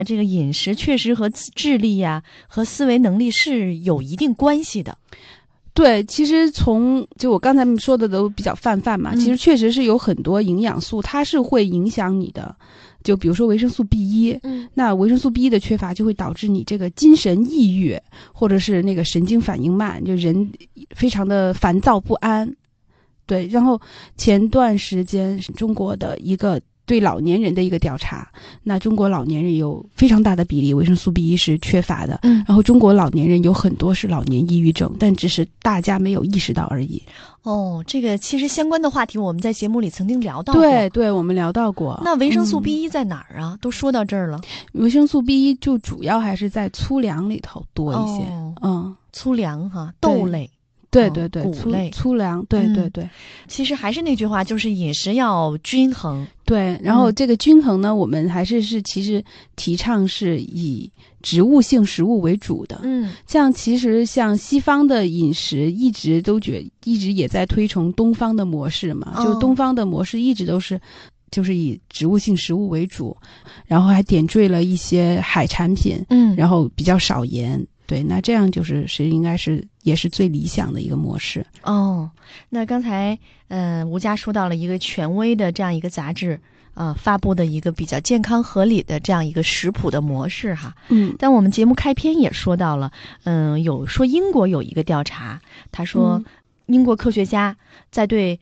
这个饮食确实和智力呀、和思维能力是有一定关系的。 对，其实就我刚才说的都比较泛嘛，其实确实是有很多营养素，它是会影响你的。就比如说维生素 B1，那维生素 B1的缺乏就会导致你这个精神抑郁，或者是那个神经反应慢，就人非常的烦躁不安。对，然后前段时间中国的一个对老年人的一个调查，那中国老年人有非常大的比例维生素 B1 是缺乏的，然后中国老年人有很多是老年抑郁症，但只是大家没有意识到而已。 哦，这个其实相关的话题我们在节目里曾经聊到过。 对，我们聊到过。 那维生素 B1 在哪儿啊？都说到这儿了。 维生素 B1 就主要还是在粗粮里头多一些。 粗粮哈，豆类。 对， 谷类粗粮，对。 其实还是那句话，就是饮食要均衡。 对，然后这个均衡呢，我们还是其实提倡是以植物性食物为主的。其实像西方的饮食一直也在推崇东方的模式嘛，就东方的模式一直都是就是以植物性食物为主，然后还点缀了一些海产品，然后比较少盐。对，那这样是应该也是最理想的一个模式。 那刚才吴佳说到了一个权威的这样一个杂志发布的一个比较健康合理的这样一个食谱的模式哈。但我们节目开篇也说到了，有说英国有一个调查，他说英国科学家在对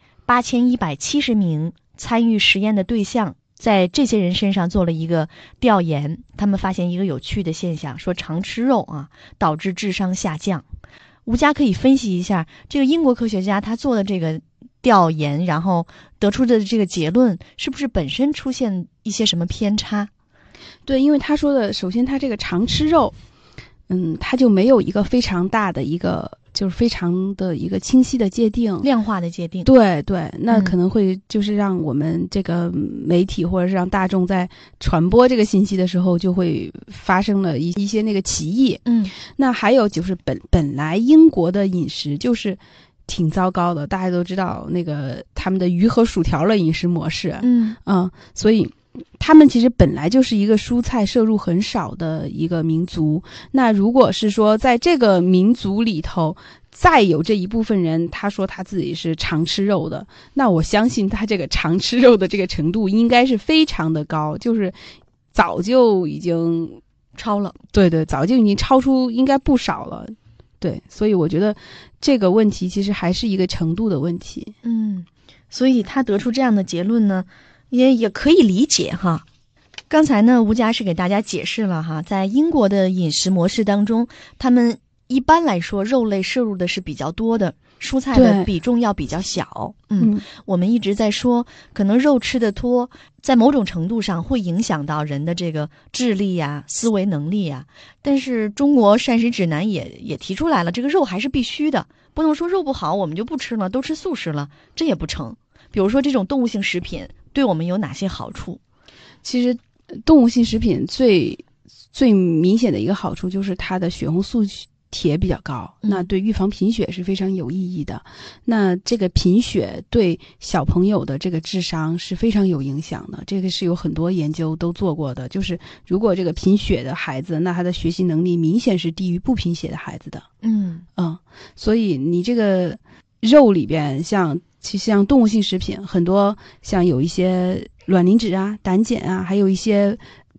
8170名参与实验的对象，在这些人身上做了一个调研，他们发现一个有趣的现象，说常吃肉导致智商下降。吴佳可以分析一下这个英国科学家他做的这个调研，然后得出的这个结论是不是本身出现一些什么偏差？ 对，因为他说的，首先他这个常吃肉，他就没有一个非常大的一个，就是非常的一个清晰的界定， 量化的界定。 对，那可能会就是让我们这个媒体或者是让大众在传播这个信息的时候，就会发生了一些那个歧义。那还有就是本来英国的饮食就是挺糟糕的，大家都知道那个他们的鱼和薯条的饮食模式。所以他们其实本来就是一个蔬菜摄入很少的一个民族，那如果是说在这个民族里头再有这一部分人他说他自己是常吃肉的，那我相信他这个常吃肉的这个程度应该是非常的高，就是早就已经超了。 对，早就已经超出应该不少了。对，所以我觉得这个问题其实还是一个程度的问题。 所以他得出这样的结论呢，也可以理解哈。刚才呢，吴佳是给大家解释了哈，在英国的饮食模式当中，他们一般来说肉类摄入的是比较多的，蔬菜的比重要比较小。我们一直在说，可能肉吃的多，在某种程度上会影响到人的这个智力呀、思维能力呀。但是中国膳食指南也提出来了，这个肉还是必须的，不能说肉不好我们就不吃了，都吃素食了，这也不成。比如说这种动物性食品对我们有哪些好处？ 其实动物性食品最明显的一个好处就是它的血红素铁比较高，那对预防贫血是非常有意义的。那这个贫血对小朋友的这个智商是非常有影响的，这个是有很多研究都做过的，就是如果这个贫血的孩子，那他的学习能力明显是低于不贫血的孩子的。所以你这个肉里边其实像动物性食品很多，像有一些卵磷脂啊、胆碱啊，还有一些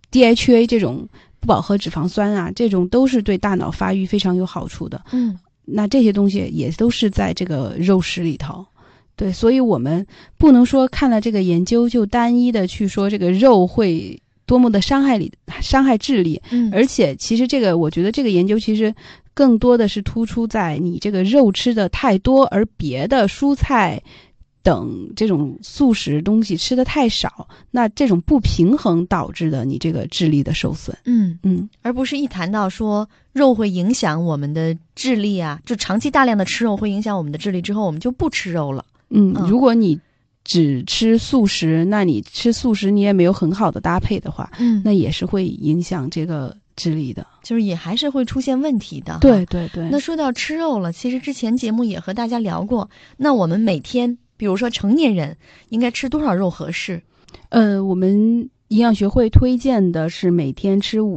DHA 这种不饱和脂肪酸啊，这种都是对大脑发育非常有好处的。那这些东西也都是在这个肉食里头。对，所以我们不能说看了这个研究就单一的去说这个肉会多么的伤害智力。而且其实我觉得这个研究其实更多的是突出在你这个肉吃的太多，而别的蔬菜等这种素食东西吃的太少，那这种不平衡导致的你这个智力的受损。 而不是一谈到说肉会影响我们的智力啊，就长期大量的吃肉会影响我们的智力之后，我们就不吃肉了。 如果你只吃素食，那你吃素食你也没有很好的搭配的话，那也是会影响这个智力的， 就是也还是会出现问题的。 对。 那说到吃肉了，其实之前节目也和大家聊过，那我们每天比如说成年人应该吃多少肉合适？ 我们营养学会推荐的是每天吃